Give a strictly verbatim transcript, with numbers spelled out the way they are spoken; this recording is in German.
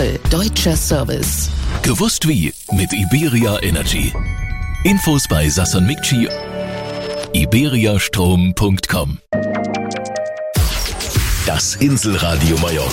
Kassel. Deutscher Service. Gewusst wie mit Iberia Energy. Infos bei Sasson Mikci. iberiastrom punkt com. Das Inselradio Mallorca.